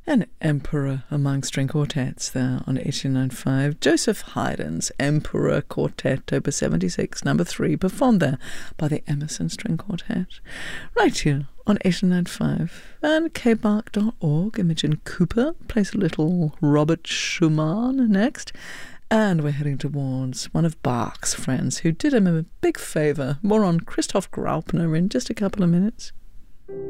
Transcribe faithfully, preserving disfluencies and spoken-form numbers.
An Emperor Among String Quartets there on eighty-nine point five. Joseph Haydn's Emperor Quartet, Opus seventy-six, number three, performed there by the Emerson String Quartet. Right here on eighty-nine point five. And k bark dot org, Imogen Cooper plays a little Robert Schumann next. And we're heading towards one of Bach's friends who did him a big favour. More on Christoph Graupner in just a couple of minutes.